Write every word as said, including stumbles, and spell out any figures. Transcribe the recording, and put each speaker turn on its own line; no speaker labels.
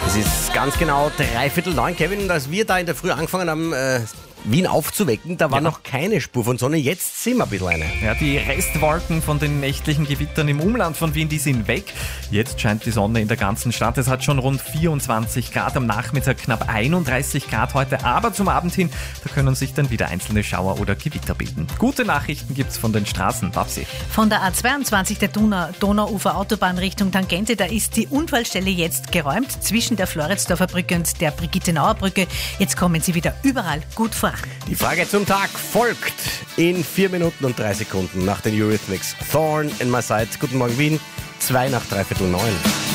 Es ist ganz genau dreiviertel neun, Kevin, und als wir da in der Früh angefangen haben, äh, Wien aufzuwecken, da war
Ja.
noch keine Spur von Sonne, jetzt sehen wir ein bisschen eine.
Ja, die Restwolken von den nächtlichen Gewittern im Umland von Wien, die sind weg. Jetzt scheint die Sonne in der ganzen Stadt. Es hat schon rund vierundzwanzig Grad, am Nachmittag knapp einunddreißig Grad heute, aber zum Abend hin, da können sich dann wieder einzelne Schauer oder Gewitter bilden. Gute Nachrichten gibt's von den Straßen, Babsi.
Von der A zweiundzwanzig der Donau- Donauufer-Autobahn Richtung Tangente, da ist die Unfallstelle jetzt geräumt, zwischen der Floridsdorfer Brücke und der Brigitte-Nauer Brücke. Jetzt kommen sie wieder überall gut voran.
Die Frage zum Tag folgt in vier Minuten und drei Sekunden nach den Eurythmics. Thorn in my side. Guten Morgen Wien, zwei nach dreiviertel neun.